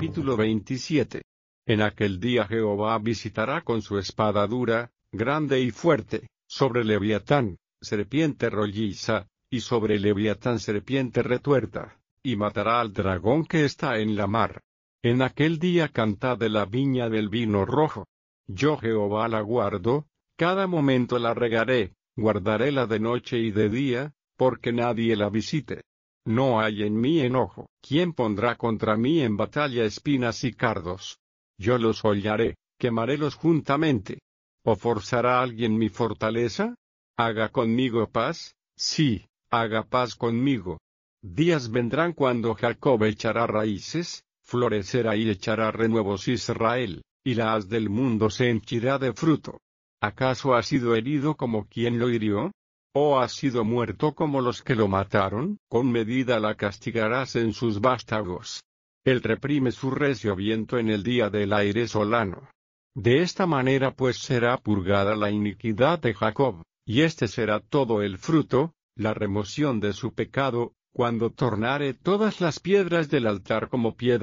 Capítulo 27. En aquel día Jehová visitará con su espada dura, grande y fuerte, sobre Leviatán, serpiente rolliza, y sobre Leviatán serpiente retuerta, y matará al dragón que está en la mar. En aquel día cantad de la viña del vino rojo. Yo Jehová la guardo, cada momento la regaré, guardaréla de noche y de día, porque nadie la visite. No hay en mí enojo. ¿Quién pondrá contra mí en batalla espinas y cardos? Yo los hollaré, quemarélos juntamente. ¿O forzará alguien mi fortaleza? ¿Haga conmigo paz? Sí, haga paz conmigo. Días vendrán cuando Jacob echará raíces, florecerá y echará renuevos Israel, y la haz del mundo se henchirá de fruto. ¿Acaso ha sido herido como quien lo hirió? ¿O ha sido muerto como los que lo mataron? Con medida la castigarás en sus vástagos. Él reprime su recio viento en el día del aire solano. De esta manera pues será purgada la iniquidad de Jacob, y este será todo el fruto, la remoción de su pecado, cuando tornare todas las piedras del altar como piedras